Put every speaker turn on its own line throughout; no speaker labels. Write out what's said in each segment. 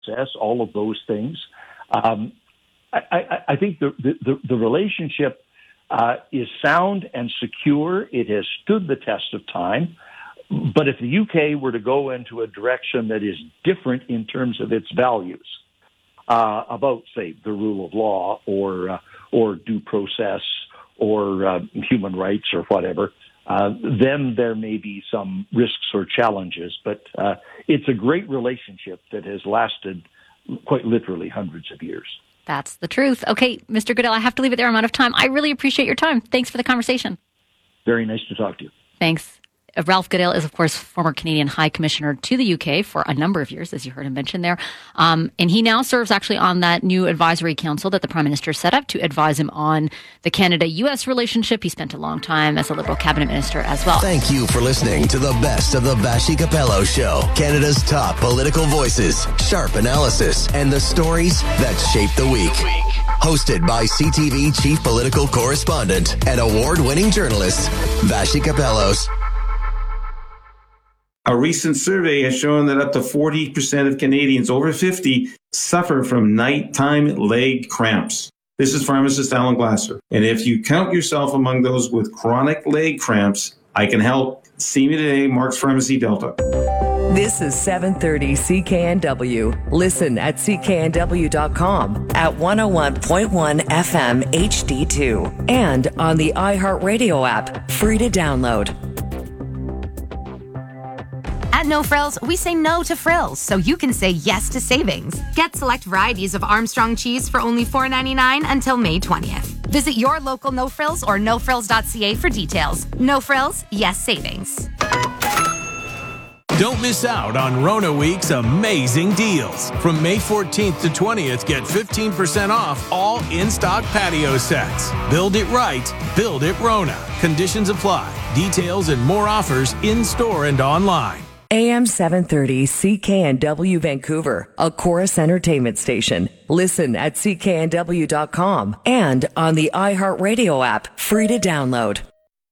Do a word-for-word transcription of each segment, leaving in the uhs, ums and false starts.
process, all of those things. Um, I, I, I think the, the, the relationship uh, is sound and secure. It has stood the test of time. But if the U K were to go into a direction that is different in terms of its values uh, about, say, the rule of law or uh, or due process or uh, human rights or whatever, uh, then there may be some risks or challenges. But uh, it's a great relationship that has lasted quite literally hundreds of years.
That's the truth. Okay, Mister Goodale, I have to leave it there. I'm out of time. I really appreciate your time. Thanks for the conversation.
Very nice to talk to you.
Thanks. Ralph Goodale is, of course, former Canadian High Commissioner to the U K for a number of years, as you heard him mention there. Um, and he now serves actually on that new advisory council that the Prime Minister set up to advise him on the Canada-U S relationship. He spent a long time as a Liberal cabinet minister as well.
Thank you for listening to the best of the Vassy Capello Show. Canada's top political voices, sharp analysis, and the stories that shape the week. Hosted by C T V Chief Political Correspondent and award-winning journalist, Vassy Capellos.
A recent survey has shown that up to forty percent of Canadians over fifty suffer from nighttime leg cramps. This is pharmacist Alan Glasser. And if you count yourself among those with chronic leg cramps, I can help. See me today, Mark's Pharmacy Delta.
This is seven thirty C K N W. Listen at C K N W dot com, at one oh one point one F M H D two, and on the iHeartRadio app, free to download.
At No Frills, we say no to frills, so you can say yes to savings. Get select varieties of Armstrong cheese for only four dollars and ninety-nine cents until May twentieth. Visit your local No Frills or no frills dot c a for details. No Frills, yes savings.
Don't miss out on Rona Week's amazing deals. From May fourteenth to twentieth, get fifteen percent off all in-stock patio sets. Build it right, build it Rona. Conditions apply. Details and more offers in-store and online.
A M seven thirty C K N W Vancouver, a Chorus Entertainment station. Listen at C K N W dot com and on the iHeartRadio app, free to download.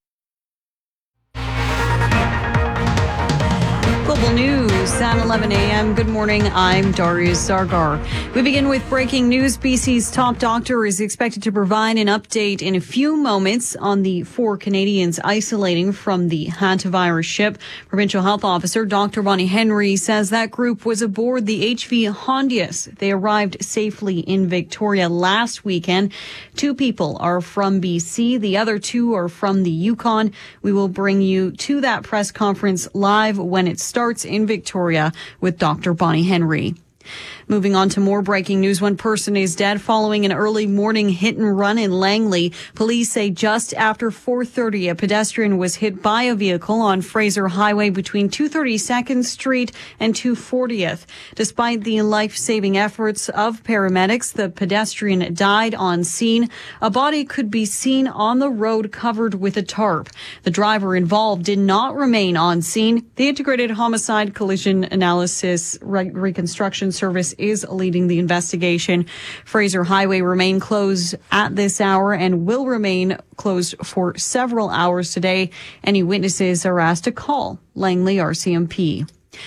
Global News at eleven a.m. Good morning. I'm Darius Zargar. We begin with breaking news. B C's top doctor is expected to provide an update in a few moments on the four Canadians isolating from the hantavirus ship. Provincial Health Officer Doctor Bonnie Henry says that group was aboard the H V Hondius. They arrived safely in Victoria last weekend. Two people are from B C. The other two are from the Yukon. We will bring you to that press conference live when it starts. Starts in Victoria with Doctor Bonnie Henry. Moving on to more breaking news. One person is dead following an early morning hit and run in Langley. Police say just after four thirty, a pedestrian was hit by a vehicle on Fraser Highway between two thirty-second Street and two fortieth. Despite the life-saving efforts of paramedics, the pedestrian died on scene. A body could be seen on the road covered with a tarp. The driver involved did not remain on scene. The Integrated Homicide Collision Analysis Re- Reconstruction Service is leading the investigation. Fraser Highway remain closed at this hour and will remain closed for several hours today. Any witnesses are asked to call Langley R C M P.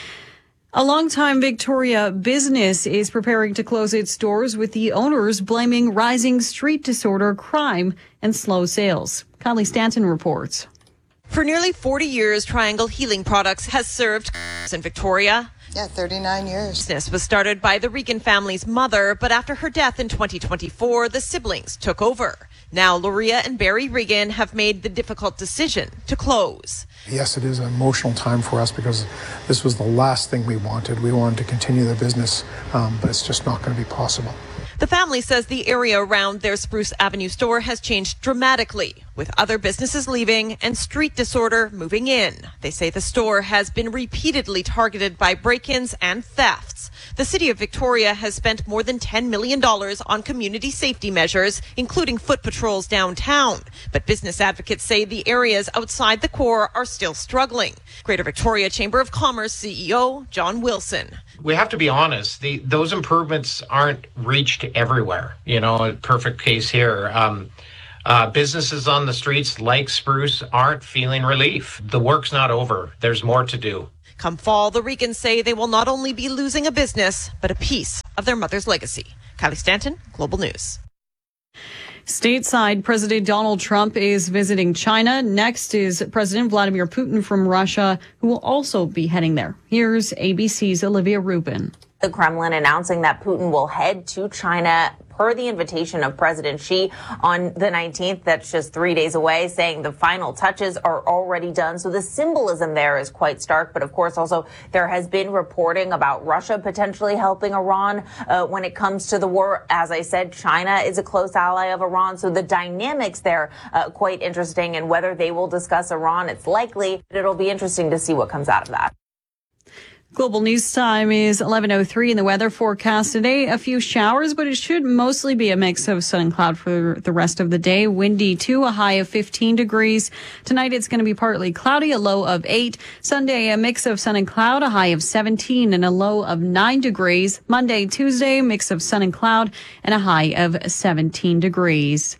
A longtime Victoria business is preparing to close its doors, with the owners blaming rising street disorder, crime, and slow sales. Kylie Stanton reports.
For nearly forty years, Triangle Healing Products has served in Victoria.
Yeah, thirty-nine years.
Business was started by the Regan family's mother, but after her death in twenty twenty-four, the siblings took over. Now, Loria and Barry Regan have made the difficult decision to close.
Yes, it is an emotional time for us because this was the last thing we wanted. We wanted to continue the business, um, but it's just not going to be possible.
The family says the area around their Spruce Avenue store has changed dramatically, with other businesses leaving and street disorder moving in. They say the store has been repeatedly targeted by break-ins and thefts. The City of Victoria has spent more than ten million dollars on community safety measures, including foot patrols downtown. But business advocates say the areas outside the core are still struggling. Greater Victoria Chamber of Commerce C E O John Wilson.
We have to be honest. The, those improvements aren't reached everywhere. You know, a perfect case here. Um, uh, businesses on the streets like Spruce aren't feeling relief. The work's not over. There's more to do.
Come fall, the Ricans say they will not only be losing a business, but a piece of their mother's legacy. Kylie Stanton, Global News.
Stateside, President Donald Trump is visiting China. Next is President Vladimir Putin from Russia, who will also be heading there. Here's A B C's Olivia Rubin.
The Kremlin announcing that Putin will head to China per the invitation of President Xi on the nineteenth. That's just three days away, saying the final touches are already done. So the symbolism there is quite stark. But of course, also there has been reporting about Russia potentially helping Iran uh, when it comes to the war. As I said, China is a close ally of Iran. So the dynamics there uh, quite interesting. And whether they will discuss Iran, it's likely. But it'll be interesting to see what comes out of that.
Global News Time is eleven oh three in the weather forecast today. A few showers, but it should mostly be a mix of sun and cloud for the rest of the day. Windy too, a high of fifteen degrees. Tonight it's going to be partly cloudy, a low of eight. Sunday, a mix of sun and cloud, a high of seventeen and a low of nine degrees. Monday, Tuesday, mix of sun and cloud and a high of seventeen degrees.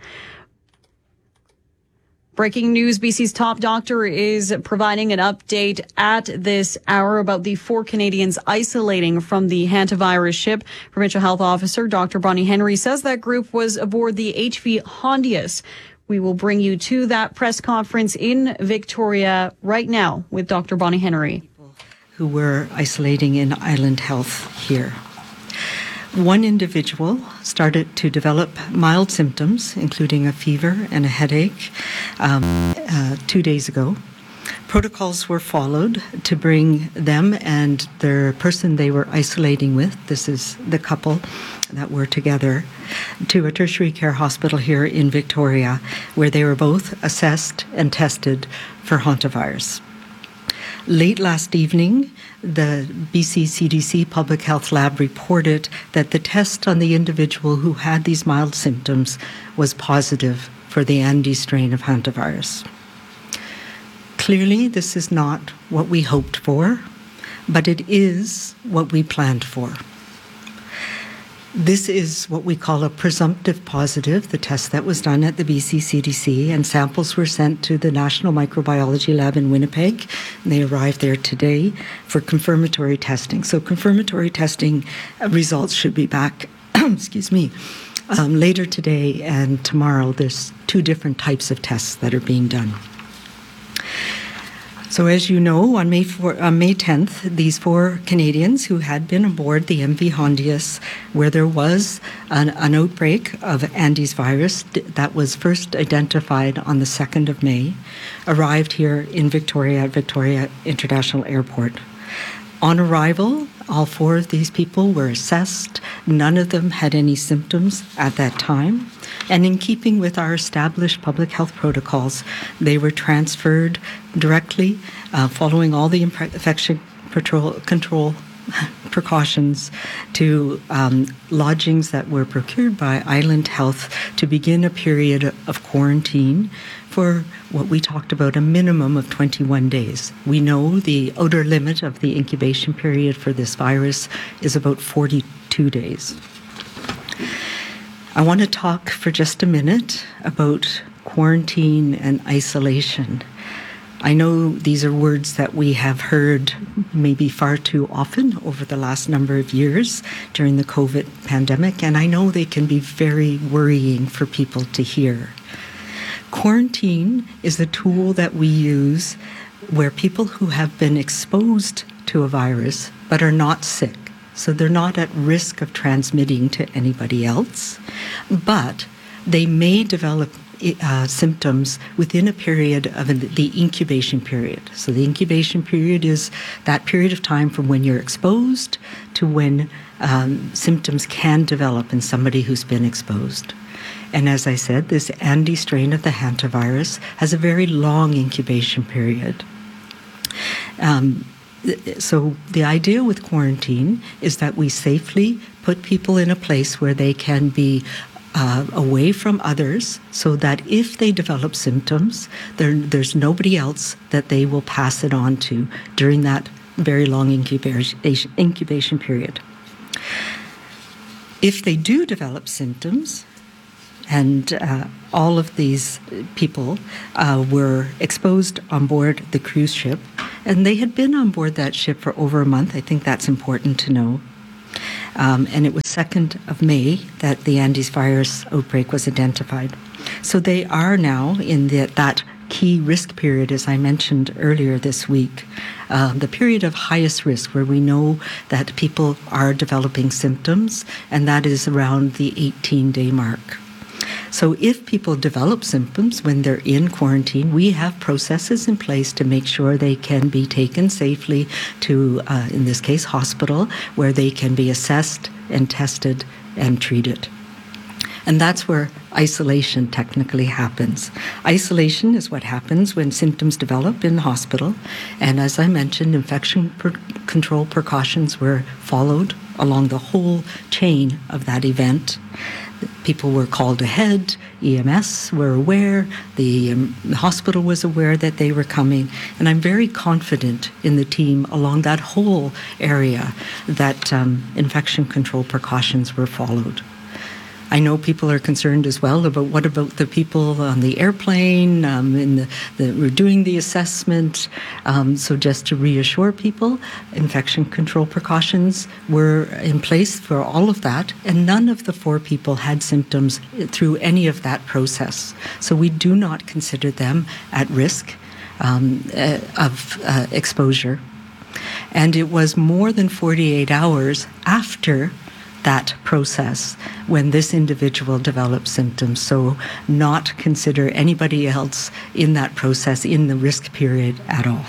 Breaking news, B C's top doctor is providing an update at this hour about the four Canadians isolating from the hantavirus ship. Provincial Health Officer Doctor Bonnie Henry says that group was aboard the H V Hondius. We will bring you to that press conference in Victoria right now with Doctor Bonnie Henry.
Who were isolating in Island Health here. One individual started to develop mild symptoms, including a fever and a headache, um, uh, two days ago. Protocols were followed to bring them and the person they were isolating with, this is the couple that were together, to a tertiary care hospital here in Victoria, where they were both assessed and tested for hantavirus. Late last evening, the B C C D C Public Health Lab reported that the test on the individual who had these mild symptoms was positive for the Andes strain of hantavirus. Clearly, this is not what we hoped for, but it is what we planned for. This is what we call a presumptive positive, the test that was done at the B C C D C, and samples were sent to the National Microbiology Lab in Winnipeg, and they arrived there today for confirmatory testing. So confirmatory testing results should be back, excuse me, um, later today and tomorrow. There's two different types of tests that are being done. So as you know, on May fourth, on May tenth, these four Canadians who had been aboard the M V Hondius, where there was an, an outbreak of Andes virus that was first identified on the second of May, arrived here in Victoria at Victoria International Airport. On arrival, all four of these people were assessed. None of them had any symptoms at that time. And in keeping with our established public health protocols, they were transferred directly, uh, following all the infection control, control precautions, to um, lodgings that were procured by Island Health to begin a period of quarantine for what we talked about, a minimum of twenty-one days. We know the outer limit of the incubation period for this virus is about forty-two days. I want to talk for just a minute about quarantine and isolation. I know these are words that we have heard maybe far too often over the last number of years during the COVID pandemic, and I know they can be very worrying for people to hear. Quarantine is a tool that we use where people who have been exposed to a virus but are not sick, so they're not at risk of transmitting to anybody else, but they may develop uh, symptoms within a period of the incubation period. So the incubation period is that period of time from when you're exposed to when um, symptoms can develop in somebody who's been exposed. And as I said, this Andes strain of the hantavirus has a very long incubation period. Um, So the idea with quarantine is that we safely put people in a place where they can be uh, away from others, so that if they develop symptoms, there, there's nobody else that they will pass it on to during that very long incubation, incubation period. If they do develop symptoms, and uh, all of these people uh, were exposed on board the cruise ship, And they had been on board that ship for over a month. I think that's important to know. Um, and it was second of May that the Andes virus outbreak was identified. So they are now in the, that key risk period, as I mentioned earlier this week, uh, the period of highest risk where we know that people are developing symptoms, and that is around the eighteen-day mark. So if people develop symptoms when they're in quarantine, we have processes in place to make sure they can be taken safely to, uh, in this case, hospital, where they can be assessed and tested and treated. And that's where isolation technically happens. Isolation is what happens when symptoms develop in the hospital. And as I mentioned, infection per- control precautions were followed along the whole chain of that event. People were called ahead, E M S were aware, the, um, the hospital was aware that they were coming, and I'm very confident in the team along that whole area that um, infection control precautions were followed. I know people are concerned as well about what about the people on the airplane, um, in the, the, we're doing the assessment. Um, so just to reassure people, infection control precautions were in place for all of that, and none of the four people had symptoms through any of that process. So we do not consider them at risk um, uh, of uh, exposure. And it was more than forty-eight hours after that process when this individual developed symptoms, so not consider anybody else in that process in the risk period at all.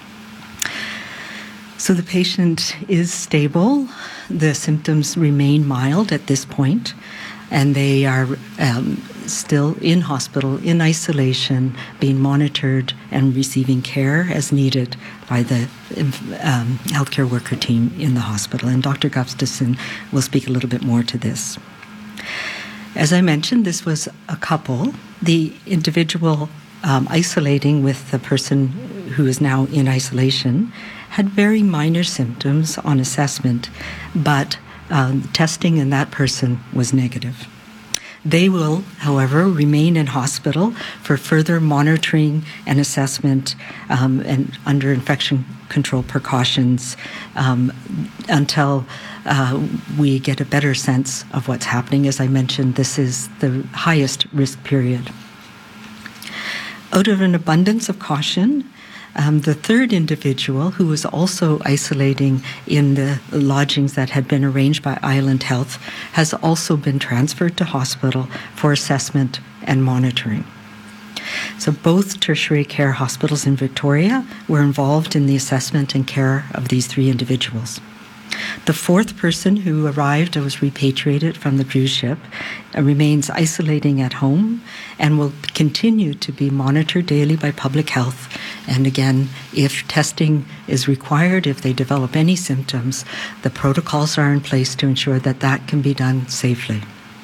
So the patient is stable, the symptoms remain mild at this point, and they are um, still in hospital, in isolation, being monitored and receiving care as needed by the um, healthcare worker team in the hospital. And Doctor Gustafson will speak a little bit more to this. As I mentioned, this was a couple. The individual um, isolating with the person who is now in isolation had very minor symptoms on assessment, but um, testing in that person was negative. They will, however, remain in hospital for further monitoring and assessment um, and under infection control precautions um, until uh, we get a better sense of what's happening. As I mentioned, this is the highest risk period. Out of an abundance of caution, Um, the third individual, who was also isolating in the lodgings that had been arranged by Island Health, has also been transferred to hospital for assessment and monitoring. So both tertiary care hospitals in Victoria were involved in the assessment and care of these three individuals. The fourth person who arrived and was repatriated from the cruise ship uh, remains isolating at home and will continue to be monitored daily by public health. And again, if testing is required, if they develop any symptoms, the protocols are in place to ensure that that can be done safely.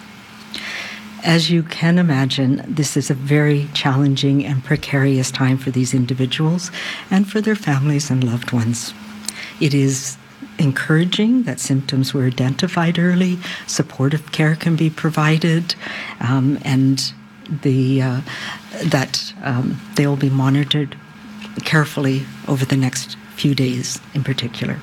As you can imagine, this is a very challenging and precarious time for these individuals and for their families and loved ones. It is encouraging that symptoms were identified early, supportive care can be provided, um, and the uh, that um, they will be monitored carefully over the next few days in particular.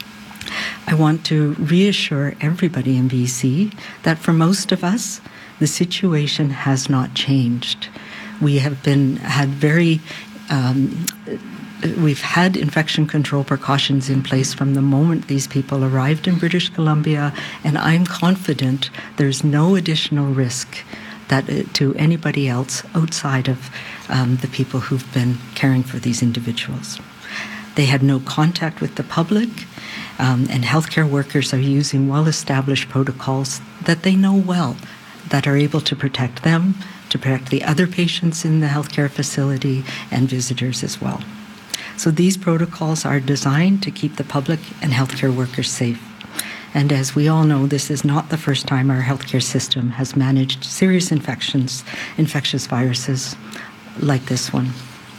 I want to reassure everybody in B C that for most of us, the situation has not changed. We have been had very um, We've had infection control precautions in place from the moment these people arrived in British Columbia, and I'm confident there's no additional risk that uh, to anybody else outside of um, the people who've been caring for these individuals. They had no contact with the public, um, and healthcare workers are using well-established protocols that they know well, that are able to protect them, to protect the other patients in the healthcare facility, and visitors as well. So these protocols are designed to keep the public and healthcare workers safe. And as we all know, this is not the first time our healthcare system has managed serious infections, infectious viruses like this one.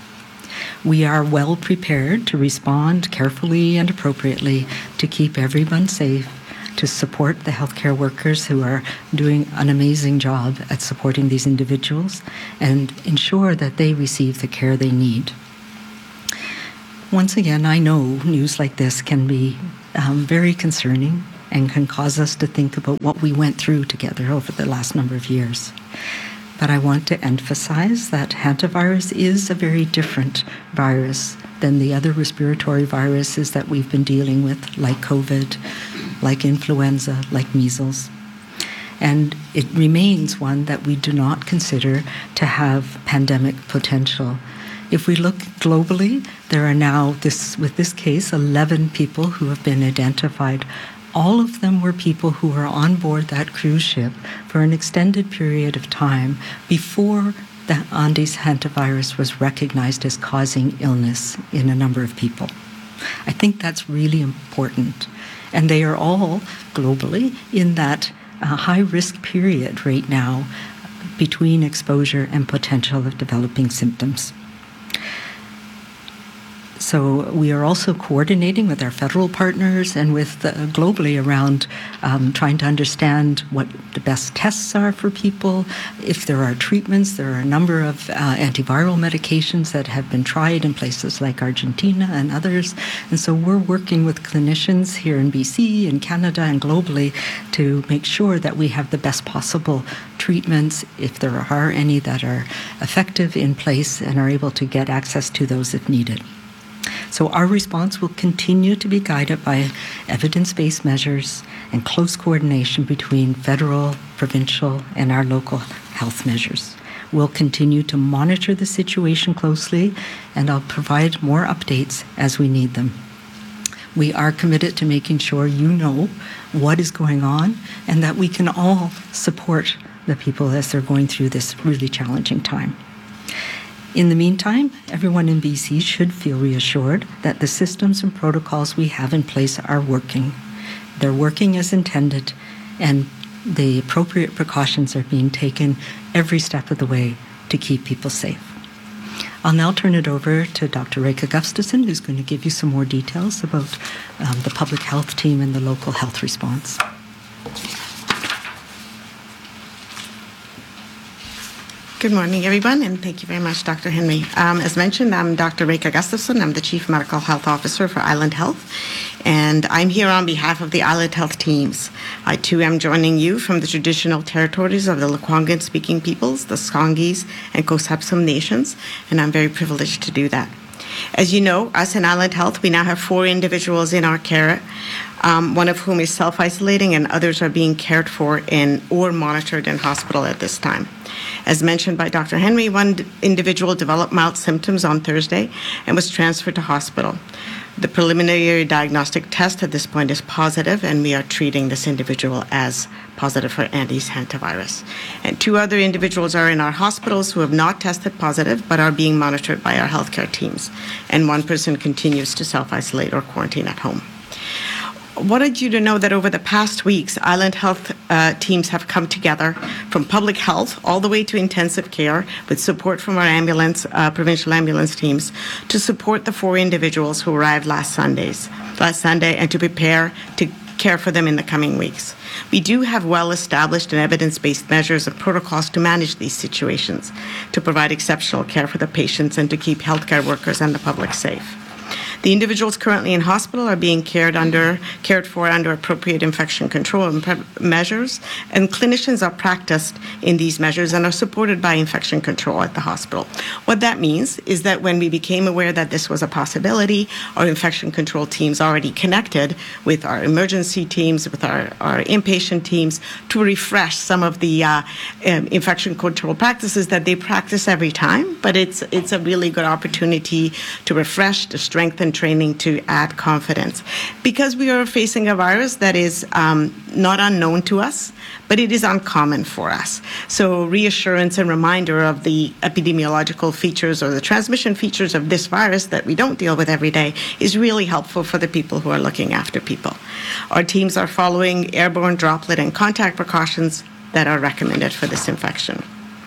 We are well prepared to respond carefully and appropriately to keep everyone safe, to support the healthcare workers who are doing an amazing job at supporting these individuals, and ensure that they receive the care they need. Once again, I know news like this can be um, very concerning and can cause us to think about what we went through together over the last number of years. But I want to emphasize that hantavirus is a very different virus than the other respiratory viruses that we've been dealing with, like COVID, like influenza, like measles. And it remains one that we do not consider to have pandemic potential. If we look globally, there are now, this, with this case, eleven people who have been identified. All of them were people who were on board that cruise ship for an extended period of time before the Andes hantavirus was recognized as causing illness in a number of people. I think that's really important. And they are all globally in that uh, high-risk period right now between exposure and potential of developing symptoms. So we are also coordinating with our federal partners and with uh, globally around um, trying to understand what the best tests are for people. If there are treatments, there are a number of uh, antiviral medications that have been tried in places like Argentina and others. And so we're working with clinicians here in B C, in Canada, and globally to make sure that we have the best possible treatments, if there are any that are effective, in place and are able to get access to those if needed. So our response will continue to be guided by evidence-based measures and close coordination between federal, provincial, and our local health measures. We'll continue to monitor the situation closely, and I'll provide more updates as we need them. We are committed to making sure you know what is going on and that we can all support the people as they're going through this really challenging time. In the meantime, everyone in B C should feel reassured that the systems and protocols we have in place are working. They're working as intended, and the appropriate precautions are being taken every step of the way to keep people safe. I'll now turn it over to Doctor Reka Gustafson, who's going to give you some more details about um, the public health team and the local health response.
Good morning, everyone, and thank you very much, Doctor Henry. Um, as mentioned, I'm Doctor Reka Gustafson. I'm the Chief Medical Health Officer for Island Health, and I'm here on behalf of the Island Health teams. I, too, am joining you from the traditional territories of the Lekwungen-speaking peoples, the Songhees and Coxsubsum nations, and I'm very privileged to do that. As you know, us in Island Health, we now have four individuals in our care, um, one of whom is self-isolating and others are being cared for in or monitored in hospital at this time. As mentioned by Doctor Henry, one individual developed mild symptoms on Thursday and was transferred to hospital. The preliminary diagnostic test at this point is positive, and we are treating this individual as positive for Andes hantavirus. And two other individuals are in our hospitals who have not tested positive but are being monitored by our healthcare teams. And one person continues to self-isolate or quarantine at home. I wanted you to know that over the past weeks, Island Health uh, teams have come together from public health all the way to intensive care with support from our ambulance, uh, provincial ambulance teams to support the four individuals who arrived last Sundays, last Sunday and to prepare to care for them in the coming weeks. We do have well-established and evidence-based measures and protocols to manage these situations, to provide exceptional care for the patients and to keep healthcare workers and the public safe. The individuals currently in hospital are being cared under, cared for under appropriate infection control and pre- measures, and clinicians are practiced in these measures and are supported by infection control at the hospital. What that means is that when we became aware that this was a possibility, our infection control teams already connected with our emergency teams, with our, our inpatient teams, to refresh some of the uh, um, infection control practices that they practice every time, but it's, it's a really good opportunity to refresh, to strengthen training, to add confidence. Because we are facing a virus that is um, not unknown to us, but it is uncommon for us. So reassurance and reminder of the epidemiological features or the transmission features of this virus that we don't deal with every day is really helpful for the people who are looking after people. Our teams are following airborne, droplet, and contact precautions that are recommended for this infection.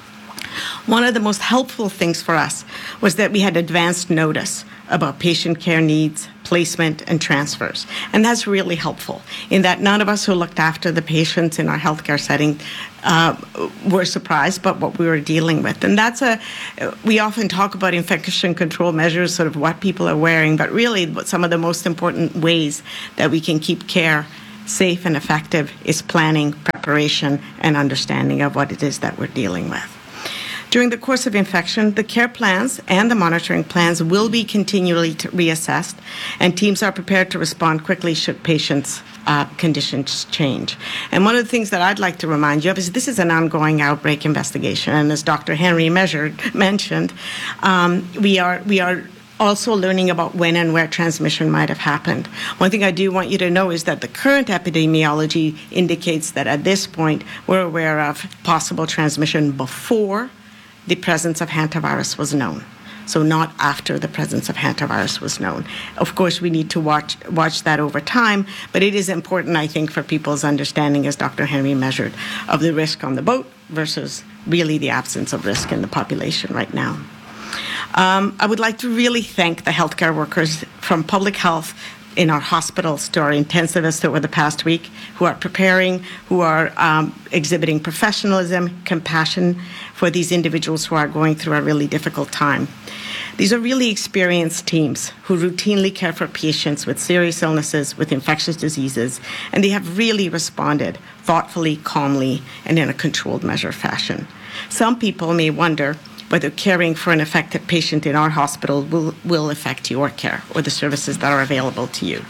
One of the most helpful things for us was that we had advanced notice about patient care needs, placement, and transfers. And that's really helpful in that none of us who looked after the patients in our healthcare setting uh, were surprised by what we were dealing with. And that's a, we often talk about infection control measures, sort of what people are wearing, but really some of the most important ways that we can keep care safe and effective is planning, preparation, and understanding of what it is that we're dealing with. During the course of infection, the care plans and the monitoring plans will be continually reassessed, and teams are prepared to respond quickly should patients' uh, conditions change. And one of the things that I'd like to remind you of is this is an ongoing outbreak investigation, and as Doctor Henry measured, mentioned, um, we are we are also learning about when and where transmission might have happened. One thing I do want you to know is that the current epidemiology indicates that at this point we're aware of possible transmission before the presence of hantavirus was known. So not after the presence of hantavirus was known. Of course, we need to watch watch that over time, but it is important, I think, for people's understanding, as Doctor Henry measured, of the risk on the boat versus really the absence of risk in the population right now. Um, I would like to really thank the healthcare workers from public health in our hospitals to our intensivists over the past week who are preparing, who are um, exhibiting professionalism, compassion for these individuals who are going through a really difficult time. These are really experienced teams who routinely care for patients with serious illnesses, with infectious diseases, and they have really responded thoughtfully, calmly, and in a controlled measure fashion. Some people may wonder whether caring for an affected patient in our hospital will, will affect your care or the services that are available to you.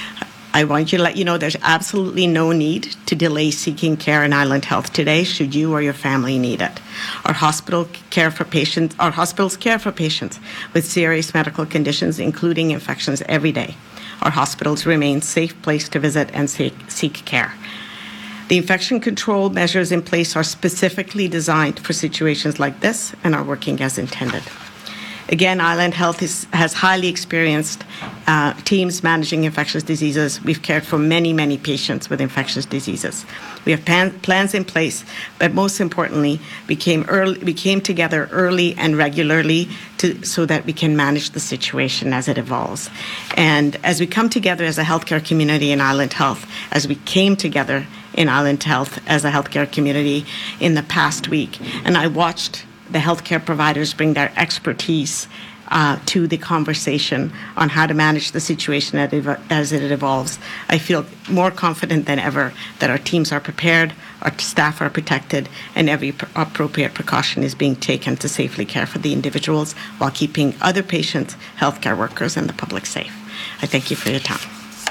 I want you to let you know there's absolutely no need to delay seeking care in Island Health today should you or your family need it. Our hospital care for patients, our hospitals care for patients with serious medical conditions, including infections, every day. Our hospitals remain a safe place to visit and seek, seek care. The infection control measures in place are specifically designed for situations like this and are working as intended. Again, Island Health is, has highly experienced uh, teams managing infectious diseases. We've cared for many, many patients with infectious diseases. We have plan, plans in place, but most importantly, we came, early, we came together early and regularly to, so that we can manage the situation as it evolves. And as we come together as a healthcare community in Island Health, as we came together in Island Health as a healthcare community in the past week, and I watched the healthcare providers bring their expertise uh, to the conversation on how to manage the situation as it evolves. I feel more confident than ever that our teams are prepared, our staff are protected, and every pr- appropriate precaution is being taken to safely care for the individuals while keeping other patients, healthcare workers, and the public safe. I thank you for your time.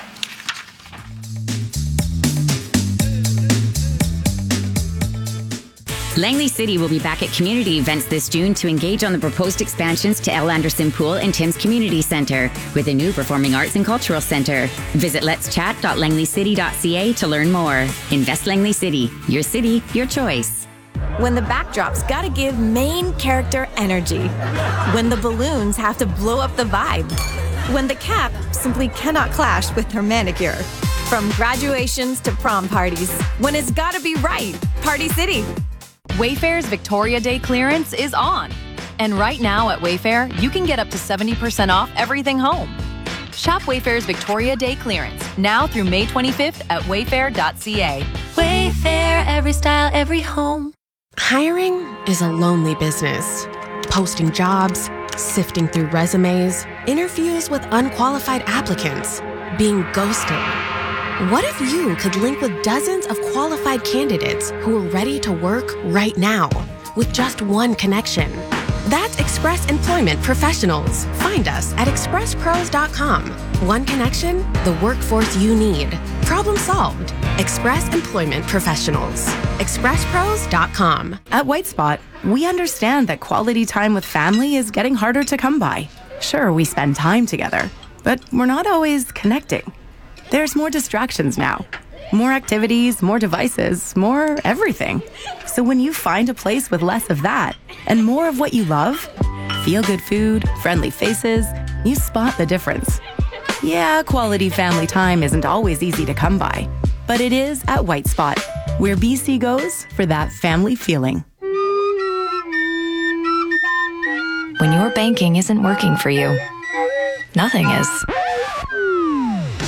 Langley City will be back at community events this June to engage on the proposed expansions to L. Anderson Pool and Tim's Community Centre with a new Performing Arts and Cultural Centre. Visit lets chat dot langley city dot c a to learn more. Invest Langley City. Your city, your choice.
When the backdrop's gotta give main character energy. When the balloons have to blow up the vibe. When the cap simply cannot clash with her manicure. From graduations to prom parties. When it's gotta be right. Party City.
Wayfair's Victoria Day clearance is on. And right now at Wayfair, you can get up to seventy percent off everything home. Shop Wayfair's Victoria Day clearance now through May twenty-fifth at wayfair dot c a.
Wayfair, every style, every home.
Hiring is a lonely business. Posting jobs, sifting through resumes, interviews with unqualified applicants, being ghosted. What if you could link with dozens of qualified candidates who are ready to work right now with just one connection? That's Express Employment Professionals. Find us at express pros dot com. One connection, the workforce you need. Problem solved. Express Employment Professionals. express pros dot com.
At White Spot, we understand that quality time with family is getting harder to come by. Sure, we spend time together, but we're not always connecting. There's more distractions now. More activities, more devices, more everything. So when you find a place with less of that and more of what you love, feel-good food, friendly faces, you spot the difference. Yeah, quality family time isn't always easy to come by, but it is at White Spot, where B C goes for that family feeling.
When your banking isn't working for you, nothing is.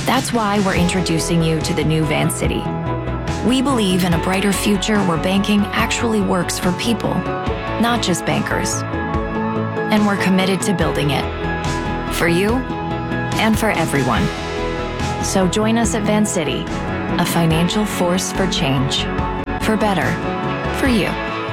That's why we're introducing you to the new Vancity. We believe in a brighter future where banking actually works for people, not just bankers. And we're committed to building it. For you and for everyone. So join us at Vancity, a financial force for change. For better. For you.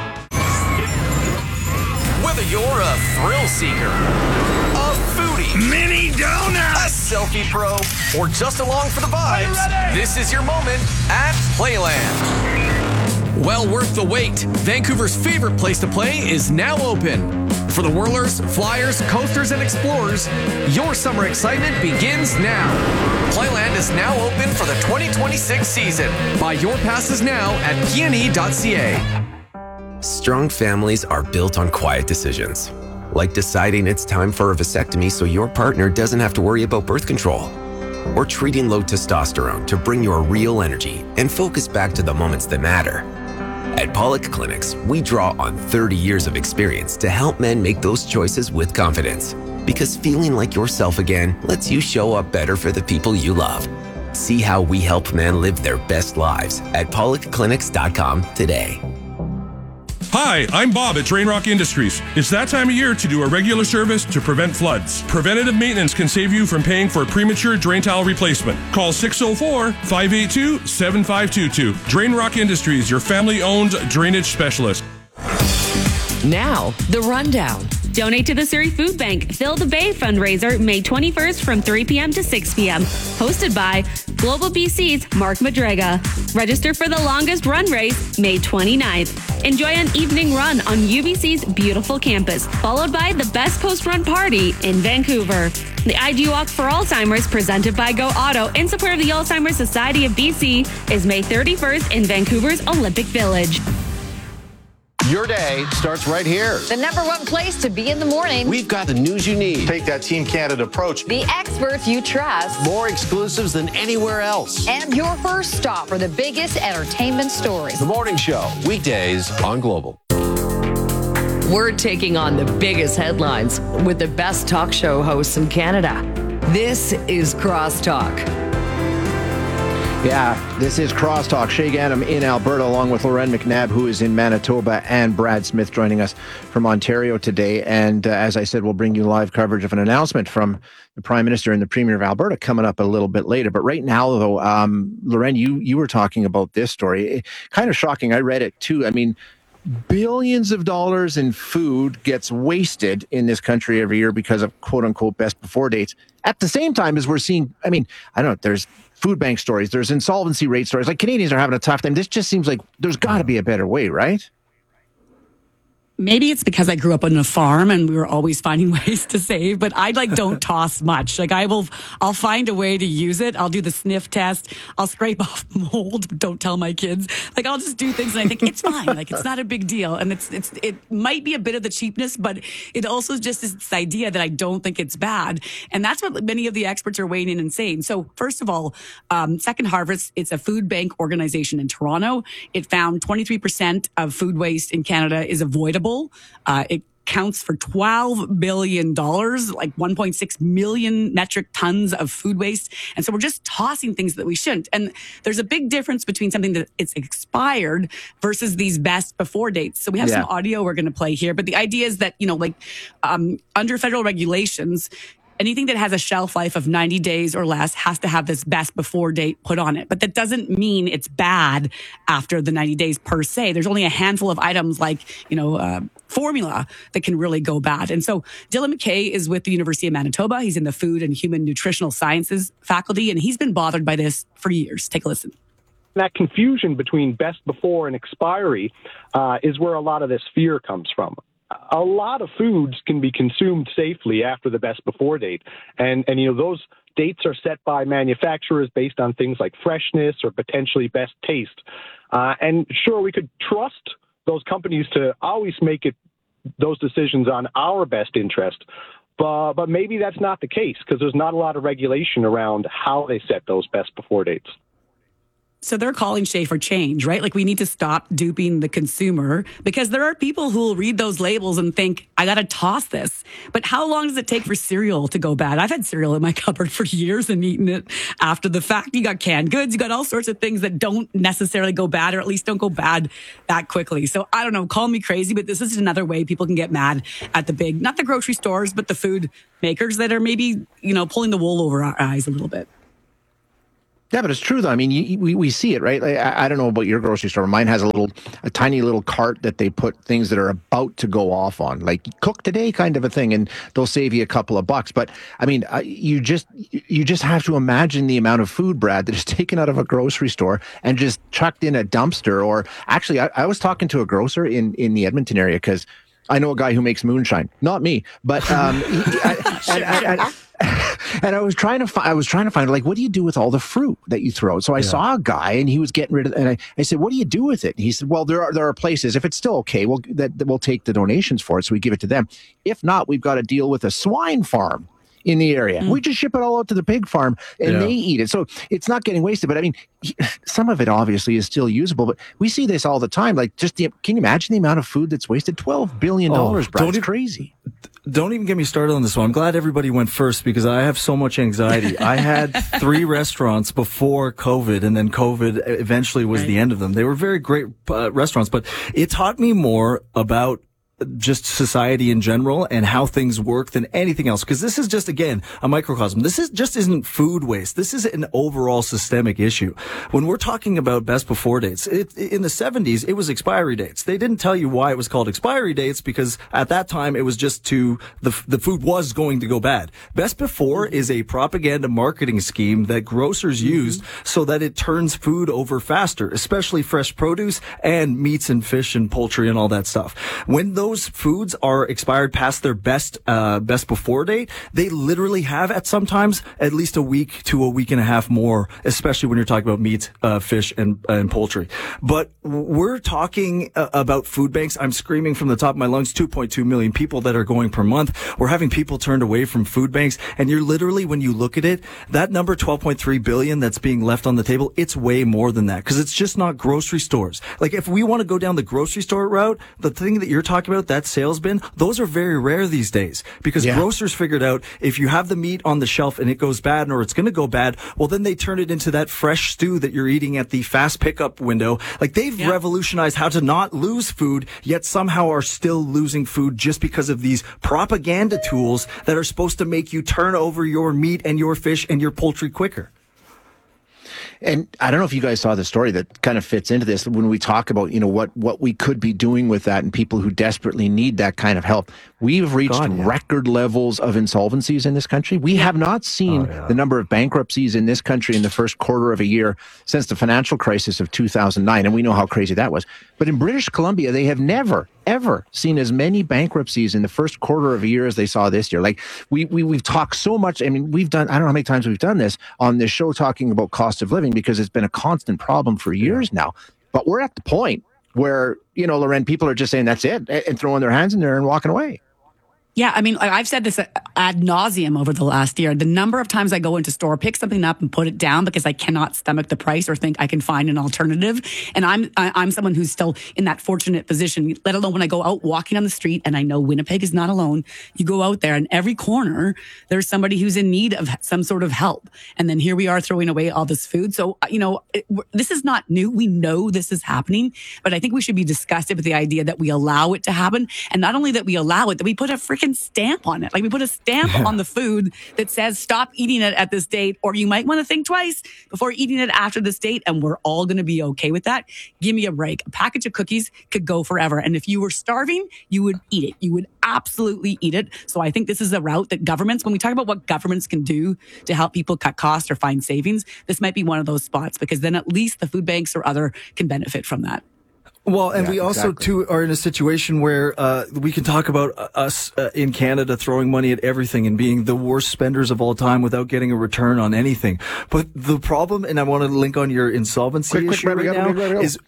Whether you're a thrill seeker, a foodie, mini donut, a selfie pro, or just along for the vibes, this is your moment at Playland.
Well worth the wait. Vancouver's favorite place to play is now open. For the whirlers, flyers, coasters, and explorers, your summer excitement begins now. Playland is now open for the twenty twenty-six season. Buy your passes now at p n e dot c a.
Strong families are built on quiet decisions, like deciding it's time for a vasectomy so your partner doesn't have to worry about birth control, or treating low testosterone to bring your real energy and focus back to the moments that matter. At Pollock Clinics, we draw on thirty years of experience to help men make those choices with confidence, because feeling like yourself again lets you show up better for the people you love. See how we help men live their best lives at pollock clinics dot com today.
Hi, I'm Bob at Drain Rock Industries. It's that time of year to do a regular service to prevent floods. Preventative maintenance can save you from paying for a premature drain tile replacement. Call six oh four, five eight two, seven five two two. Drain Rock Industries, your family-owned drainage specialist.
Now, the rundown. Donate to the Surrey Food Bank. Fill the Bay fundraiser May twenty-first from three p.m. to six p.m. Hosted by Global B C's Mark Madrega. Register for the longest run race May twenty-ninth. Enjoy an evening run on U B C's beautiful campus, followed by the best post-run party in Vancouver. The I G Walk for Alzheimer's, presented by Go Auto in support of the Alzheimer's Society of B C, is May thirty-first in Vancouver's Olympic Village.
Your day starts right here.
The number one place to be in the morning.
We've got the news you need. Take that Team Canada approach.
The experts you trust.
More exclusives than anywhere else.
And your first stop for the biggest entertainment stories.
The Morning Show, weekdays on Global.
We're taking on the biggest headlines with the best talk show hosts in Canada. This is Crosstalk.
Yeah, this is Crosstalk. Shay Gannam in Alberta, along with Loren McNabb, who is in Manitoba, and Brad Smith joining us from Ontario today. And uh, as I said, we'll bring you live coverage of an announcement from the Prime Minister and the Premier of Alberta coming up a little bit later. But right now, though, um, Loren, you, you were talking about this story. It, kind of shocking. I read it too. I mean, billions of dollars in food gets wasted in this country every year because of quote-unquote best before dates. At the same time as we're seeing, I mean, I don't know, there's food bank stories, there's insolvency rate stories. Like, Canadians are having a tough time. This just seems like there's got to be a better way, right?
Maybe it's because I grew up on a farm and we were always finding ways to save, but I like don't toss much. Like I will, I'll find a way to use it. I'll do the sniff test. I'll scrape off mold, but don't tell my kids. Like I'll just do things and I think it's fine. Like it's not a big deal. And it's, it's, it might be a bit of the cheapness, but it also just is this idea that I don't think it's bad. And that's what many of the experts are weighing in and saying. So first of all, um, Second Harvest, it's a food bank organization in Toronto. It found twenty-three percent of food waste in Canada is avoidable. Uh, it counts for twelve billion dollars, like one point six million metric tons of food waste. And so we're just tossing things that we shouldn't. And there's a big difference between something that it's expired versus these best before dates. So we have yeah. some audio we're going to play here. But the idea is that, you know, like um, under federal regulations, anything that has a shelf life of ninety days or less has to have this best before date put on it. But that doesn't mean it's bad after the ninety days per se. There's only a handful of items like, you know, uh, formula that can really go bad. And so Dylan McKay is with the University of Manitoba. He's in the Food and Human Nutritional Sciences faculty, and he's been bothered by this for years. Take a listen.
That confusion between best before and expiry uh, is where a lot of this fear comes from. A lot of foods can be consumed safely after the best before date. And, and, you know, those dates are set by manufacturers based on things like freshness or potentially best taste. Uh, and sure, we could trust those companies to always make it those decisions on our best interest. But, but maybe that's not the case because there's not a lot of regulation around how they set those best before dates.
So they're calling Shea for change, right? Like we need to stop duping the consumer because there are people who will read those labels and think, I got to toss this. But how long does it take for cereal to go bad? I've had cereal in my cupboard for years and eaten it after the fact. You got canned goods, you got all sorts of things that don't necessarily go bad, or at least don't go bad that quickly. So I don't know, call me crazy, but this is another way people can get mad at the big, not the grocery stores, but the food makers that are maybe, you know, pulling the wool over our eyes a little bit.
Yeah, but it's true, though. I mean, you, we, we see it, right? Like, I, I don't know about your grocery store. Mine has a little, a tiny little cart that they put things that are about to go off on, like cook today kind of a thing, and they'll save you a couple of bucks. But I mean, uh, you just, you just have to imagine the amount of food, Brad, that is taken out of a grocery store and just chucked in a dumpster. Or actually, I, I was talking to a grocer in, in the Edmonton area because I know a guy who makes moonshine. Not me, but um, he, I, and, and, and, and I was trying to find, I was trying to find, like, what do you do with all the fruit that you throw? So I yeah. saw a guy and he was getting rid of, and I, I said, what do you do with it? And he said, well, there are, there are places, if it's still okay, we'll, that, that we'll take the donations for it. So we give it to them. If not, we've got to deal with a swine farm in the area. Mm. We just ship it all out to the pig farm and yeah. they eat it. So it's not getting wasted. But I mean, some of it obviously is still usable, but we see this all the time. Like, just the, can you imagine the amount of food that's wasted? twelve billion dollars, oh, Brad. It's crazy.
Don't even get me started on this one. I'm glad everybody went first because I have so much anxiety. I had three restaurants before COVID, and then COVID eventually was right. the end of them. They were very great uh, restaurants, but it taught me more about just society in general and how things work than anything else. Because this is just, again, a microcosm. This is just isn't food waste. This is an overall systemic issue. When we're talking about best before dates, it, in the seventies, it was expiry dates. They didn't tell you why it was called expiry dates because at that time it was just to, the, the food was going to go bad. Best before is a propaganda marketing scheme that grocers mm-hmm. used so that it turns food over faster, especially fresh produce and meats and fish and poultry and all that stuff. When those Those foods are expired past their best uh best before date, they literally have at sometimes at least a week to a week and a half more, especially when you're talking about meat, uh, fish, and uh, and poultry. But we're talking uh, about food banks. I'm screaming from the top of my lungs, two point two million people that are going per month. We're having people turned away from food banks, and you're literally, when you look at it, that number twelve point three billion that's being left on the table, it's way more than that because it's just not grocery stores. Like, if we want to go down the grocery store route, the thing that you're talking about, that sales bin, those are very rare these days because yeah. grocers figured out if you have the meat on the shelf and it goes bad or it's going to go bad, well, then they turn it into that fresh stew that you're eating at the fast pickup window. Like, they've yeah. revolutionized how to not lose food, yet somehow are still losing food just because of these propaganda tools that are supposed to make you turn over your meat and your fish and your poultry quicker.
And I don't know if you guys saw the story that kind of fits into this when we talk about, you know, what, what we could be doing with that and people who desperately need that kind of help. We've reached God, yeah. record levels of insolvencies in this country. We yeah. have not seen oh, yeah. the number of bankruptcies in this country in the first quarter of a year since the financial crisis of two thousand nine. And we know how crazy that was. But in British Columbia, they have never, ever seen as many bankruptcies in the first quarter of a year as they saw this year. Like, we, we, we've talked so much. I mean, we've done, I don't know how many times we've done this on this show talking about cost of living because it's been a constant problem for years yeah. now. But we're at the point where, you know, Loren, people are just saying that's it and throwing their hands in there and walking away.
Yeah, I mean, I've said this ad nauseum over the last year. The number of times I go into store, pick something up and put it down because I cannot stomach the price or think I can find an alternative. And I'm I'm someone who's still in that fortunate position, let alone when I go out walking on the street, and I know Winnipeg is not alone. You go out there and every corner, there's somebody who's in need of some sort of help. And then here we are throwing away all this food. So, you know, it, this is not new. We know this is happening, but I think we should be disgusted with the idea that we allow it to happen. And not only that we allow it, that we put a freaking stamp on it. Like, we put a stamp yeah. on the food that says stop eating it at this date, or you might want to think twice before eating it after this date, and we're all going to be okay with that. Give me a break. A package of cookies could go forever, and if you were starving, you would eat it. You would absolutely eat it. So I think this is a route that governments, when we talk about what governments can do to help people cut costs or find savings, this might be one of those spots, because then at least the food banks or other can benefit from that.
Well, and
yeah,
we also,
exactly.
too, are in a situation where uh we can talk about us uh, in Canada throwing money at everything and being the worst spenders of all time without getting a return on anything. But the problem, and I want to link on your insolvency
quick,
issue
quick,
right
go,
now,
go, go, go.
is is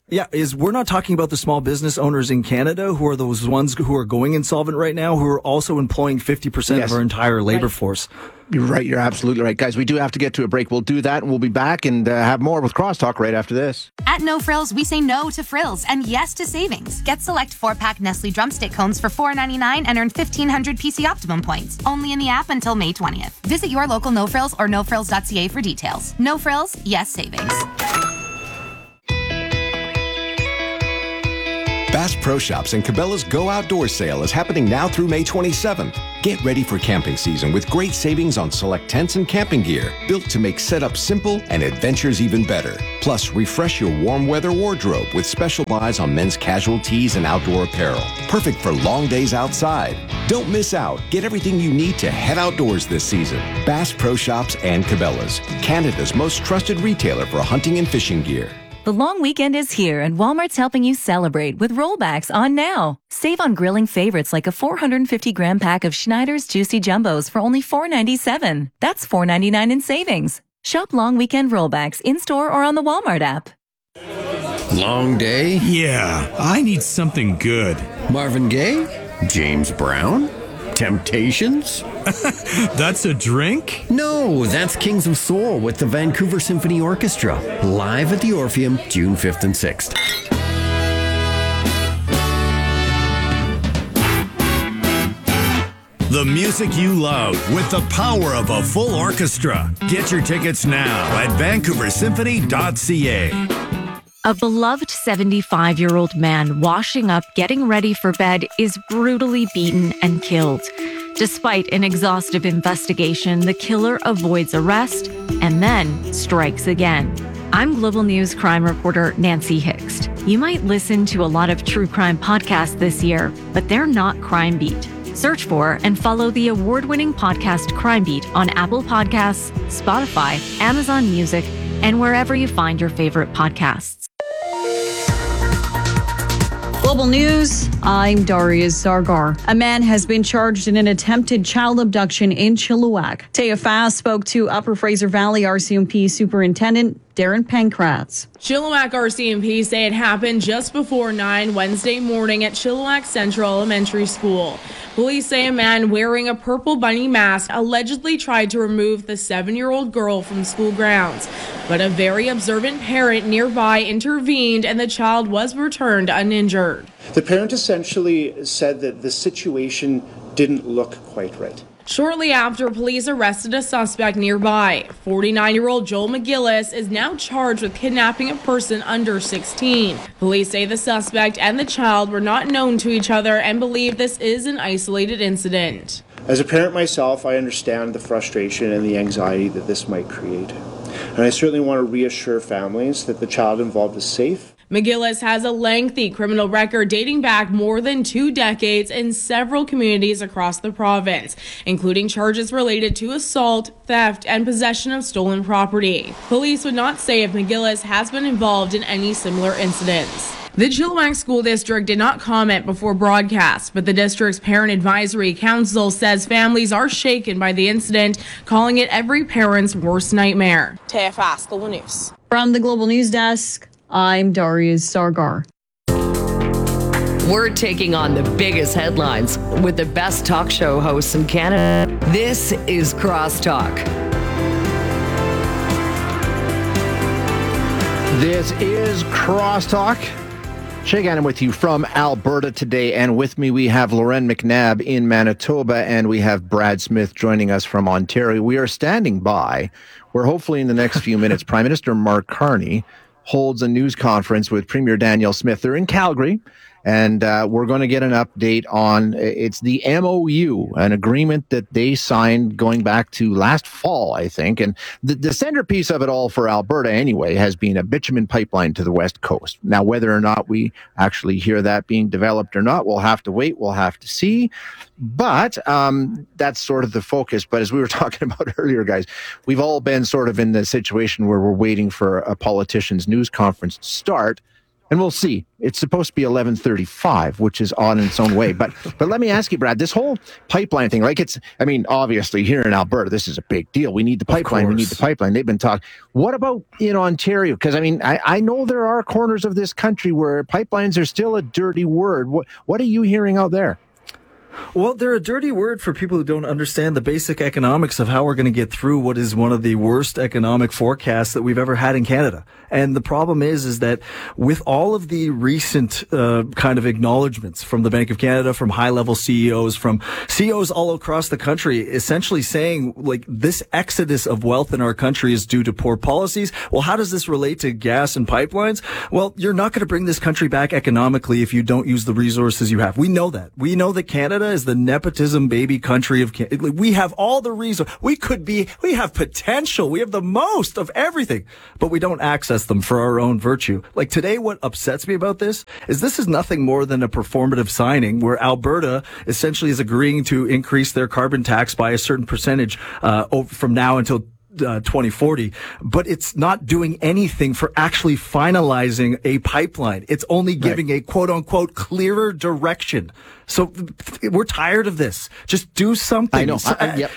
Yeah, is we're not talking about the small business owners in Canada who are those ones who are going insolvent right now, who are also employing fifty percent
Yes.
of our entire labor
Right.
force.
You're right. You're absolutely right. Guys, we do have to get to a break. We'll do that, and we'll be back and uh, have more with Crosstalk right after this.
At No Frills, we say no to frills and yes to savings. Get select four-pack Nestle Drumstick cones for four ninety-nine and earn fifteen hundred P C Optimum points. Only in the app until May twentieth. Visit your local No Frills or no frills dot c a for details. No Frills, yes savings.
Bass Pro Shops and Cabela's Go Outdoor Sale is happening now through May twenty-seventh. Get ready for camping season with great savings on select tents and camping gear, built to make setup simple and adventures even better. Plus, refresh your warm weather wardrobe with special buys on men's casual tees and outdoor apparel. Perfect for long days outside. Don't miss out. Get everything you need to head outdoors this season. Bass Pro Shops and Cabela's, Canada's most trusted retailer for hunting and fishing gear.
The long weekend is here, and Walmart's helping you celebrate with rollbacks on now. Save on grilling favorites like a four hundred fifty gram pack of Schneider's Juicy Jumbos for only four ninety-seven. That's four ninety-nine in savings. Shop long weekend rollbacks in-store or on the Walmart app.
Long day? Yeah, I need something good. Marvin Gaye? James Brown? Temptations? That's a drink? No, that's Kings of Soul with the Vancouver Symphony Orchestra. Live at the Orpheum, June fifth and sixth.
The music you love with the power of a full orchestra. Get your tickets now at vancouver symphony dot c a.
A beloved seventy-five-year-old man washing up, getting ready for bed, is brutally beaten and killed. Despite an exhaustive investigation, the killer avoids arrest and then strikes again. I'm Global News crime reporter Nancy Hixt. You might listen to a lot of true crime podcasts this year, but they're not Crime Beat. Search for and follow the award-winning podcast Crime Beat on Apple Podcasts, Spotify, Amazon Music, and wherever you find your favorite podcasts.
Global News, I'm Darius Zargar. A man has been charged in an attempted child abduction in Chilliwack. Taya Fass spoke to Upper Fraser Valley R C M P Superintendent Darren Pankratz.
Chilliwack R C M P say it happened just before nine Wednesday morning at Chilliwack Central Elementary School. Police say a man wearing a purple bunny mask allegedly tried to remove the seven-year-old girl from school grounds, but a very observant parent nearby intervened and the child was returned uninjured.
The parent essentially said that the situation didn't look quite right.
Shortly after, police arrested a suspect nearby. forty-nine-year-old Joel McGillis is now charged with kidnapping a person under sixteen. Police say the suspect and the child were not known to each other and believe this is an isolated incident.
As a parent myself, I understand the frustration and the anxiety that this might create. And I certainly want to reassure families that the child involved is safe.
McGillis has a lengthy criminal record dating back more than two decades in several communities across the province, including charges related to assault, theft, and possession of stolen property. Police would not say if McGillis has been involved in any similar incidents. The Chilliwack School District did not comment before broadcast, but the district's Parent Advisory Council says families are shaken by the incident, calling it every parent's worst nightmare.
Taya Fass, Global News. From the Global News Desk, I'm Darius Sargar.
We're taking on the biggest headlines with the best talk show hosts in Canada. This is Crosstalk.
This is Crosstalk. Shay Gannon with you from Alberta today, and with me we have Lauren McNabb in Manitoba, and we have Brad Smith joining us from Ontario. We are standing by where hopefully in the next few minutes Prime Minister Mark Carney holds a news conference with Premier Danielle Smith. They're in Calgary, and uh, we're going to get an update on, it's the M O U, an agreement that they signed going back to last fall, I think. And the, the centerpiece of it all for Alberta anyway has been a bitumen pipeline to the West Coast. Now, whether or not we actually hear that being developed or not, we'll have to wait, we'll have to see. But um, that's sort of the focus. But as we were talking about earlier, guys, we've all been sort of in the situation where we're waiting for a politician's news conference to start. And we'll see. It's supposed to be eleven thirty-five, which is odd in its own way. But but let me ask you, Brad, this whole pipeline thing, like it's, I mean, obviously here in Alberta, this is a big deal. We need the pipeline. We need the pipeline. They've been talking. What about in Ontario? Because, I mean, I, I know there are corners of this country where pipelines are still a dirty word. What, what are you hearing out there?
Well, they're a dirty word for people who don't understand the basic economics of how we're going to get through what is one of the worst economic forecasts that we've ever had in Canada. And the problem is, is that with all of the recent uh, kind of acknowledgments from the Bank of Canada, from high-level C E Os, from C E Os all across the country, essentially saying, like, this exodus of wealth in our country is due to poor policies. Well, how does this relate to gas and pipelines? Well, you're not going to bring this country back economically if you don't use the resources you have. We know that. We know that Canada is the nepotism baby country of Canada. We have all the resources. We could be, we have potential. We have the most of everything, but we don't access them for our own virtue. Like today, what upsets me about this is this is nothing more than a performative signing where Alberta essentially is agreeing to increase their carbon tax by a certain percentage uh, from now until Uh, twenty forty, but it's not doing anything for actually finalizing a pipeline. It's only giving right. a quote unquote clearer direction. So we're tired of this. Just do something.
I know.
So,
I, I, yep.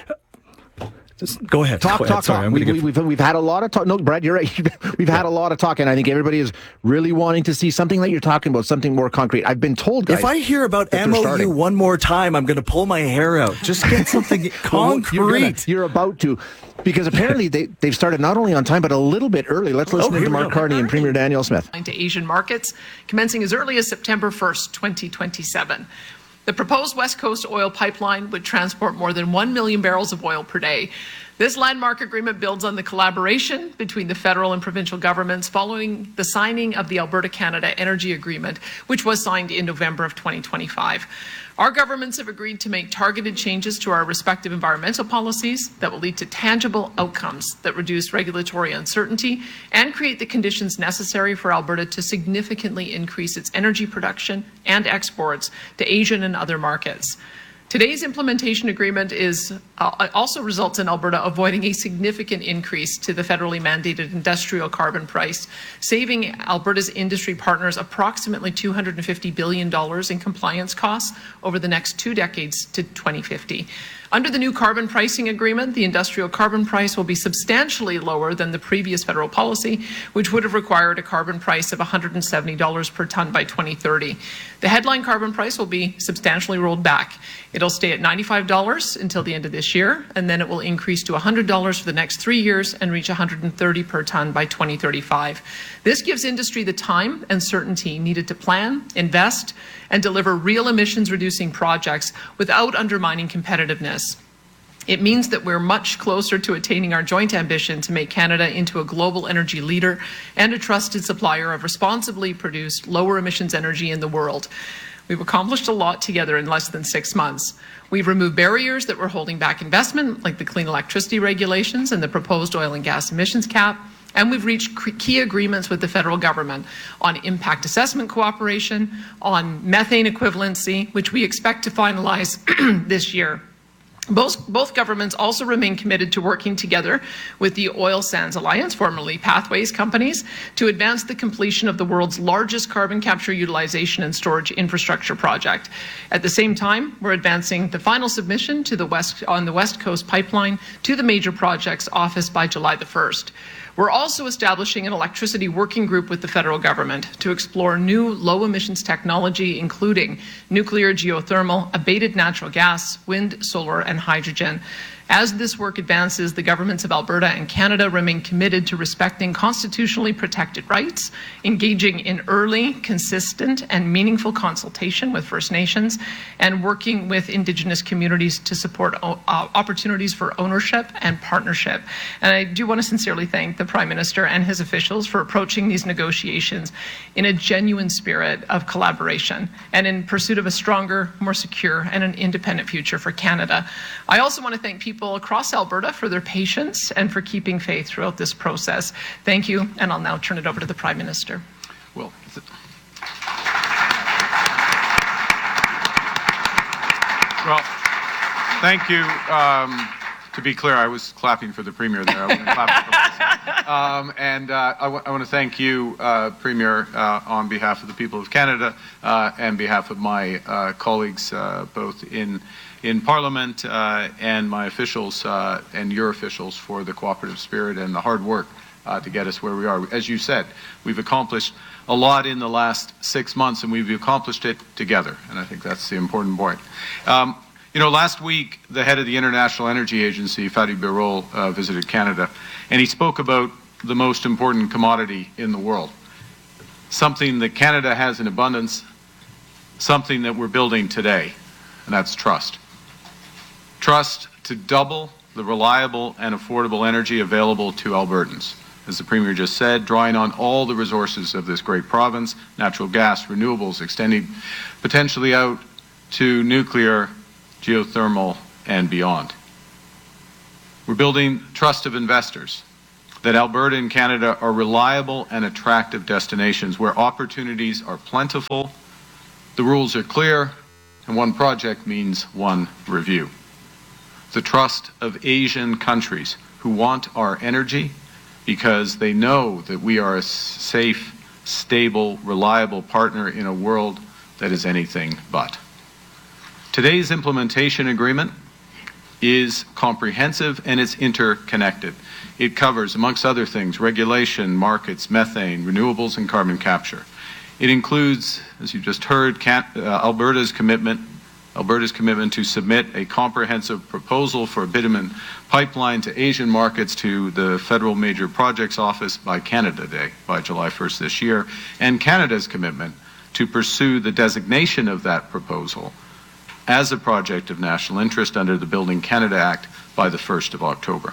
Just go ahead.
Talk,
go
talk,
ahead. Sorry,
talk. We, we, we've, we've had a lot of talk. No, Brad, you're right. We've had a lot of talk, and I think everybody is really wanting to see something that you're talking about, something more concrete. I've been told, guys,
if I hear about M O U one more time, I'm going to pull my hair out. Just get something concrete.
Well, you're, gonna, you're about to, because apparently they, they've started not only on time, but a little bit early. Let's listen oh, to Mark Carney and Premier Danielle Smith.
To Asian markets, commencing as early as September first, twenty twenty-seven. The proposed West Coast oil pipeline would transport more than one million barrels of oil per day. This landmark agreement builds on the collaboration between the federal and provincial governments following the signing of the Alberta-Canada Energy Agreement, which was signed in November of twenty twenty-five. Our governments have agreed to make targeted changes to our respective environmental policies that will lead to tangible outcomes that reduce regulatory uncertainty and create the conditions necessary for Alberta to significantly increase its energy production and exports to Asian and other markets. Today's implementation agreement is uh, also results in Alberta avoiding a significant increase to the federally mandated industrial carbon price, saving Alberta's industry partners approximately two hundred fifty billion dollars in compliance costs over the next two decades to twenty fifty. Under the new carbon pricing agreement, the industrial carbon price will be substantially lower than the previous federal policy, which would have required a carbon price of one hundred seventy dollars per tonne by twenty thirty. The headline carbon price will be substantially rolled back. It'll stay at ninety-five dollars until the end of this year, and then it will increase to one hundred dollars for the next three years and reach one hundred thirty dollars per tonne by twenty thirty-five. This gives industry the time and certainty needed to plan, invest, and deliver real emissions-reducing projects without undermining competitiveness. It means that we're much closer to attaining our joint ambition to make Canada into a global energy leader and a trusted supplier of responsibly produced, lower emissions energy in the world. We've accomplished a lot together in less than six months. We've removed barriers that were holding back investment, like the clean electricity regulations and the proposed oil and gas emissions cap. And we've reached key agreements with the federal government on impact assessment cooperation, on methane equivalency, which we expect to finalize this year. Both, both governments also remain committed to working together with the Oil Sands Alliance, formerly Pathways companies, to advance the completion of the world's largest carbon capture, utilization and storage infrastructure project. At the same time, we're advancing the final submission to the West, on the West Coast Pipeline to the Major Projects Office by July the first. We're also establishing an electricity working group with the federal government to explore new low emissions technology, including nuclear, geothermal, abated natural gas, wind, solar, and hydrogen. As this work advances, the governments of Alberta and Canada remain committed to respecting constitutionally protected rights, engaging in early, consistent, and meaningful consultation with First Nations, and working with Indigenous communities to support uh, opportunities for ownership and partnership. And I do want to sincerely thank the Prime Minister and his officials for approaching these negotiations in a genuine spirit of collaboration and in pursuit of a stronger, more secure, and an independent future for Canada. I also want to thank people across Alberta for their patience and for keeping faith throughout this process. Thank you, and I'll now turn it over to the Prime Minister.
Well, well thank you. Um, to be clear, I was clapping for the Premier there. I wasn't clapping for myself.
um, and uh, I, w- I want to thank you, uh, Premier, uh, on behalf of the people of Canada uh, and behalf of my uh, colleagues, uh, both in in Parliament uh, and my officials uh, and your officials for the cooperative spirit and the hard work uh, to get us where we are. As you said, we've accomplished a lot in the last six months, and we've accomplished it together, and I think that's the important point. Um, you know, last week, the head of the International Energy Agency, Fatih Birol, uh, visited Canada, and he spoke about the most important commodity in the world, something that Canada has in abundance, something that we're building today, and that's trust. Trust to double the reliable and affordable energy available to Albertans. As the Premier just said, drawing on all the resources of this great province, natural gas, renewables, extending potentially out to nuclear, geothermal, and beyond. We're building trust of investors, that Alberta and Canada are reliable and attractive destinations where opportunities are plentiful, the rules are clear, and one project means one review. The trust of Asian countries who want our energy because they know that we are a safe, stable, reliable partner in a world that is anything but. Today's implementation agreement is comprehensive and it's interconnected. It covers, amongst other things, regulation, markets, methane, renewables, and carbon capture. It includes, as you just heard, Can- uh, Alberta's commitment Alberta's commitment to submit a comprehensive proposal for a bitumen pipeline to Asian markets to the Federal Major Projects Office by Canada Day, by July first this year, and Canada's commitment to pursue the designation of that proposal as a project of national interest under the Building Canada Act by the first of October.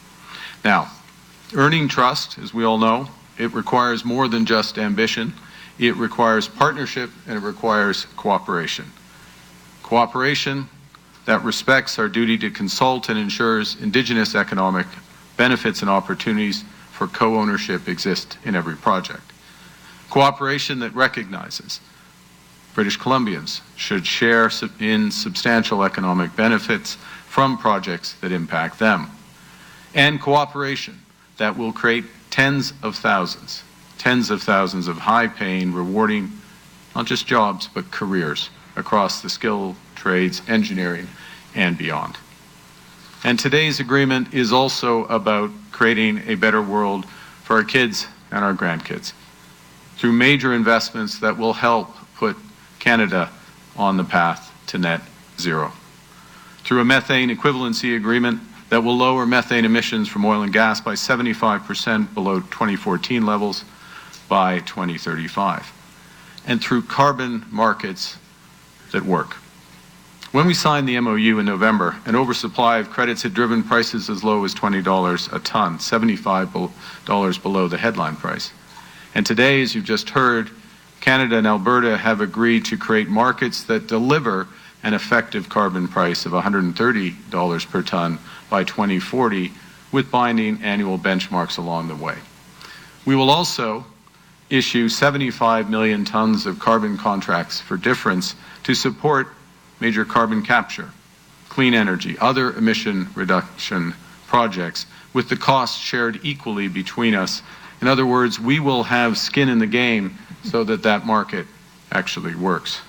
Now, earning trust, as we all know, it requires more than just ambition. It requires partnership and it requires cooperation. Cooperation that respects our duty to consult and ensures Indigenous economic benefits and opportunities for co-ownership exist in every project. Cooperation that recognizes British Columbians should share in substantial economic benefits from projects that impact them. And cooperation that will create tens of thousands, tens of thousands of high-paying, rewarding, not just jobs, but careers across the skilled trades, engineering, and beyond. And today's agreement is also about creating a better world for our kids and our grandkids through major investments that will help put Canada on the path to net zero. Through a methane equivalency agreement that will lower methane emissions from oil and gas by seventy-five percent below twenty fourteen levels by twenty thirty-five. And through carbon markets that work. When we signed the M O U in November, an oversupply of credits had driven prices as low as twenty dollars a ton, seventy-five dollars below the headline price. And today, as you've just heard, Canada and Alberta have agreed to create markets that deliver an effective carbon price of one hundred thirty dollars per ton by twenty forty, with binding annual benchmarks along the way. We will also issue seventy-five million tons of carbon contracts for difference to support major carbon capture, clean energy, other emission reduction projects, with the cost shared equally between us. In other words, we will have skin in the game so that that market actually works.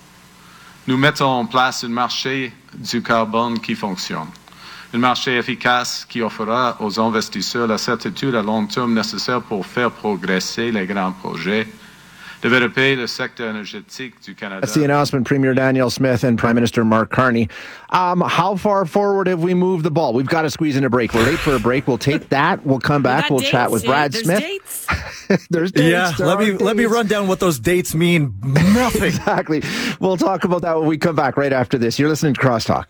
Nous mettons en place un marché du carbone qui fonctionne. Un marché efficace qui offrira aux investisseurs la certitude à long terme nécessaire pour faire progresser les grands projets. Développer le secteur énergétique du Canada.
That's the announcement, Premier Danielle Smith and Prime Minister Mark Carney. Um, how far forward have we moved the ball? We've got to squeeze in a break. We're late for a break. We'll take that. We'll come back. We we'll dates. chat with Brad
There's
Smith.
Dates.
There's dates.
Yeah,
there
let me
dates.
let me run down what those dates mean. Nothing.
Exactly. We'll talk about that when we come back right after this. You're listening to Crosstalk.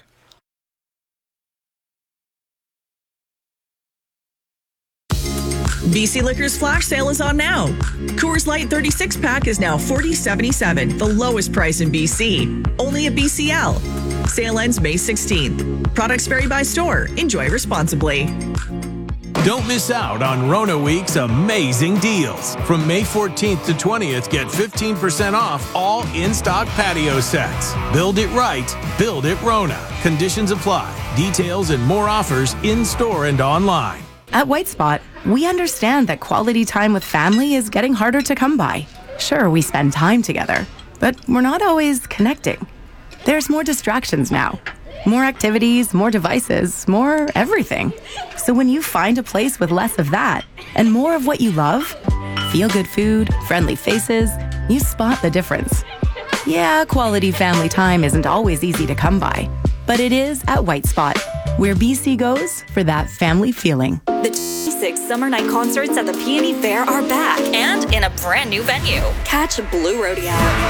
B C Liquor's flash sale is on now. Coors Light thirty-six pack is now forty seventy-seven, the lowest price in B C. Only at B C L. Sale ends May sixteenth. Products vary by store. Enjoy responsibly.
Don't miss out on Rona Week's amazing deals. From May fourteenth to twentieth, get fifteen percent off all in-stock patio sets. Build it right, build it Rona. Conditions apply. Details and more offers in-store and online.
At White Spot, we understand that quality time with family is getting harder to come by. Sure, we spend time together, but we're not always connecting. There's more distractions now. More activities, more devices, more everything. So when you find a place with less of that and more of what you love, feel-good food, friendly faces, you spot the difference. Yeah, quality family time isn't always easy to come by, but it is at White Spot, where B C goes for that family feeling.
The twenty-six Summer Night Concerts at the Peony Fair are back and in a brand new venue. Catch Blue Rodeo,